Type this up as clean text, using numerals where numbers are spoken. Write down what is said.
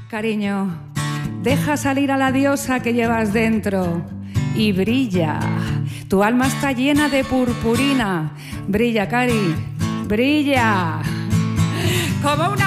Cariño, deja salir a la diosa que llevas dentro y brilla. Tu alma está llena de purpurina. Brilla, Cari, brilla. Como una